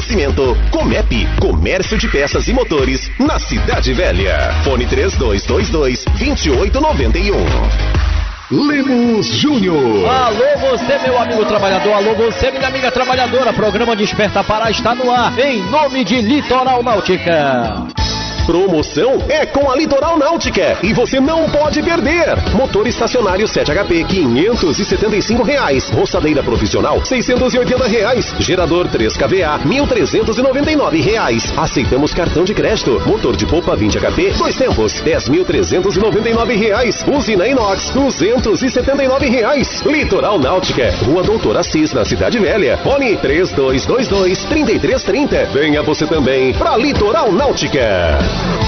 Oferecimento Comep, Comércio de Peças e Motores, na Cidade Velha. Fone 3222-2891. Lemos Júnior. Alô você, meu amigo trabalhador, alô você, minha amiga trabalhadora. Programa Desperta Pará está no ar, em nome de Litoral Náutica. Promoção é com a Litoral Náutica e você não pode perder. Motor estacionário 7HP R$575, roçadeira profissional R$680, gerador 3kVA R$1.399. Aceitamos cartão de crédito. Motor de polpa 20HP 2 tempos R$10.399. Usina inox R$279. Litoral Náutica, Rua Doutor Assis, na Cidade Velha. Fone 3222-3330. Venha você também pra Litoral Náutica.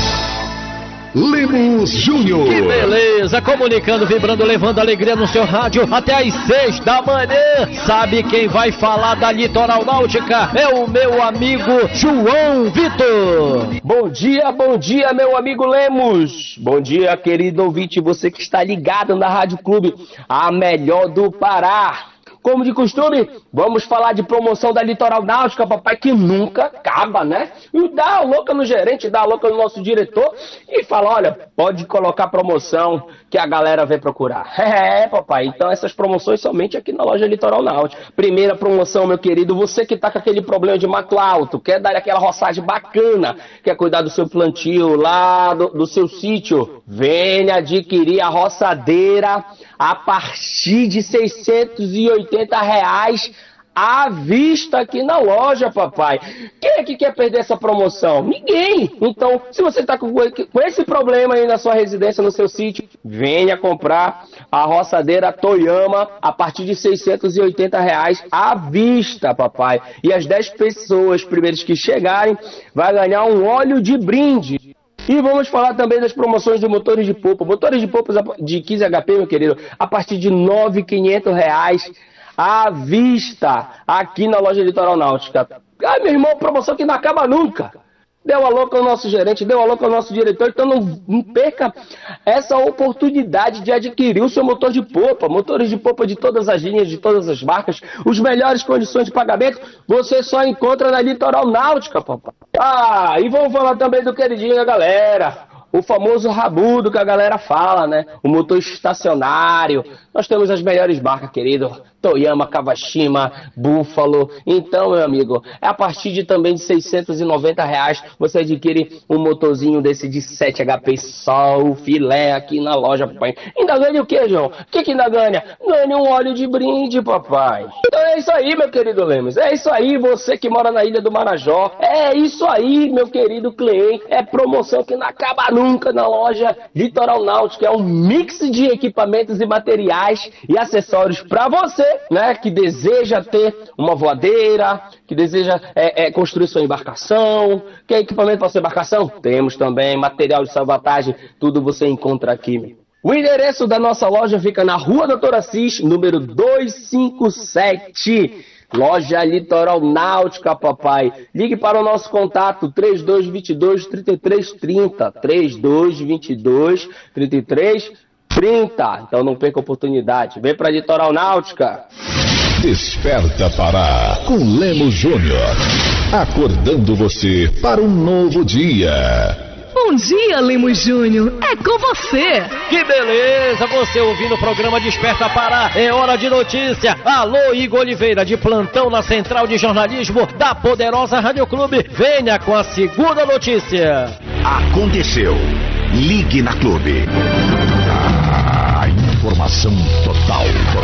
Lemos Júnior. Que beleza, comunicando, vibrando, levando alegria no seu rádio até às 6 da manhã. Sabe quem vai falar da Litoral Náutica? É o meu amigo João Vitor. Bom dia, meu amigo Lemos. Bom dia, querido ouvinte, você que está ligado na Rádio Clube, a melhor do Pará. Como de costume, vamos falar de promoção da Litoral Náutica, papai, que nunca acaba, né? E dá a louca no gerente, dá a louca no nosso diretor e fala, olha, pode colocar promoção que a galera vem procurar. Papai, então essas promoções somente aqui na loja Litoral Náutica. Primeira promoção, meu querido, você que tá com aquele problema de mato alto, quer dar aquela roçagem bacana, quer cuidar do seu plantio lá do seu sítio, venha adquirir a roçadeira a partir de R$680 à vista aqui na loja, papai. Quem é que quer perder essa promoção? Ninguém. Então, se você está com esse problema aí na sua residência, no seu sítio, venha comprar a roçadeira Toyama a partir de R$680 à vista, papai. E as 10 pessoas primeiras que chegarem vai ganhar um óleo de brinde. E vamos falar também das promoções de motores de polpa. Motores de polpa de 15 HP, meu querido, a partir de R$9.500 à vista, aqui na loja Litoral Náutica. Ai, meu irmão, promoção que não acaba nunca. Deu a louca ao nosso gerente, deu a louca ao nosso diretor, então não perca essa oportunidade de adquirir o seu motor de polpa. Motores de polpa de todas as linhas, de todas as marcas, os melhores condições de pagamento, você só encontra na Litoral Náutica, papai. E vamos falar também do queridinho da galera, o famoso rabudo que a galera fala, né? O motor estacionário. Nós temos as melhores marcas, querido. Toyama, Kawashima, Buffalo. Então, meu amigo, é a partir de também de R$690 você adquire um motorzinho desse de 7 HP só, o filé aqui na loja, papai. Ainda ganha o que, João? O que ainda ganha? Ganha um óleo de brinde, papai. Então é isso aí, meu querido Lemos. É isso aí, você que mora na Ilha do Marajó. É isso aí, meu querido cliente. É promoção que não acaba nunca na loja Litoral Náutica. É um mix de equipamentos e materiais e acessórios para você, né, que deseja ter uma voadeira, que deseja construir sua embarcação. Quer equipamento para sua embarcação? Temos também material de salvatagem, tudo você encontra aqui. O endereço da nossa loja fica na Rua Doutor Assis, número 257, loja Litoral Náutica, papai. Ligue para o nosso contato 3222-3330, 3222-3330. Então não perca a oportunidade. Vem pra Litoral Náutica. Desperta Pará com Lemos Júnior. Acordando você para um novo dia. Bom dia, Lemos Júnior. É com você. Que beleza, você ouvindo o programa Desperta Pará. É hora de notícia. Alô, Igor Oliveira, de plantão na Central de Jornalismo da poderosa Rádio Clube. Venha com a segunda notícia. Aconteceu. Ligue na Clube. Informação total.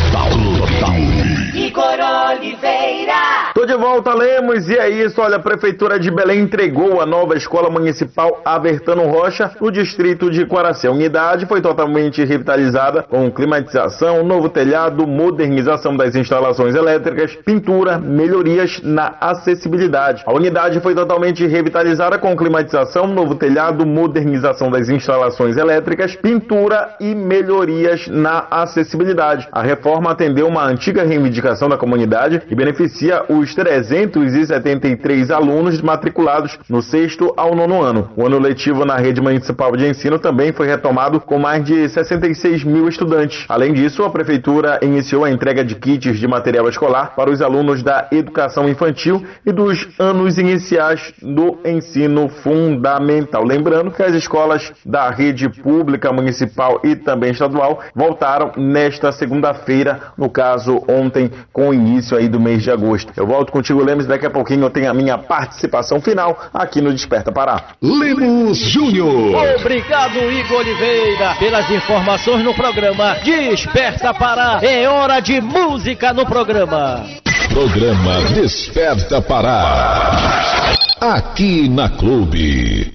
Igor Oliveira. Tô de volta, Lemos, e é isso, olha, a Prefeitura de Belém entregou a nova Escola Municipal Avertano Rocha no distrito de Quaraci. A unidade foi totalmente revitalizada com climatização, novo telhado, modernização das instalações elétricas, pintura, melhorias na acessibilidade. A unidade foi totalmente revitalizada com climatização, novo telhado, modernização das instalações elétricas, pintura e melhorias na acessibilidade. A reforma atendeu uma antiga reivindicação educação da comunidade e beneficia os 373 alunos matriculados no 6º ao 9º ano. O ano letivo na rede municipal de ensino também foi retomado com mais de 66 mil estudantes. Além disso, a prefeitura iniciou a entrega de kits de material escolar para os alunos da educação infantil e dos anos iniciais do ensino fundamental. Lembrando que as escolas da rede pública municipal e também estadual voltaram nesta segunda-feira, no caso ontem, com o início aí do mês de agosto. Eu volto contigo, Lemos, daqui a pouquinho eu tenho a minha participação final aqui no Desperta Pará. Lemos Júnior. Obrigado, Igor Oliveira, pelas informações no programa Desperta Pará. É hora de música no programa. Programa Desperta Pará. Aqui na Clube.